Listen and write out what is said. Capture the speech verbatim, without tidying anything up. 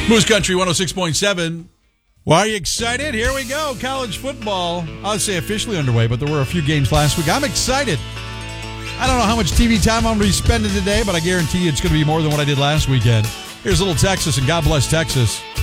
Moose Country one oh six point seven. Well, are you excited? Here we go. College football. I'll say officially underway, but there were a few games last week. I'm excited. I don't know how much T V time I'm going to be spending today, but I guarantee you it's going to be more than what I did last weekend. Here's a little Texas, and God bless Texas.